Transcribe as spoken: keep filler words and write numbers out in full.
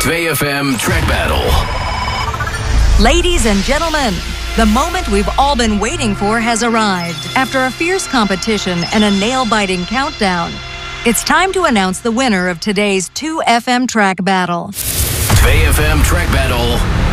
two F M Track Battle. Ladies and gentlemen, the moment we've all been waiting for has arrived. After a fierce competition and a nail-biting countdown, it's time to announce the winner of today's two F M Track Battle. two F M Track Battle